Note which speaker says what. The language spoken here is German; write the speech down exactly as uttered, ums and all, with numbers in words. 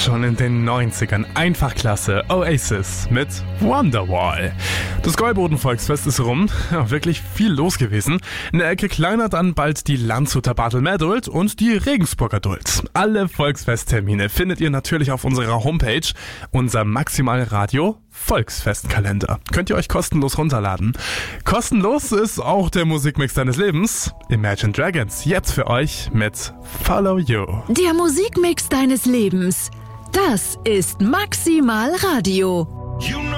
Speaker 1: Schon in den neunzigern einfach klasse. Oasis mit Wonderwall. Das Gäuboden-Volksfest ist rum. Ja, wirklich viel los gewesen. Eine Ecke kleiner dann bald die Landshuter Bartel-Mehr-Duld und die Regensburger Duld. Alle Volksfesttermine findet ihr natürlich auf unserer Homepage. Unser Maximalradio Volksfestkalender. Könnt ihr euch kostenlos runterladen. Kostenlos ist auch der Musikmix deines Lebens. Imagine Dragons jetzt für euch mit Follow You.
Speaker 2: Der Musikmix deines Lebens. Das ist Maximal Radio.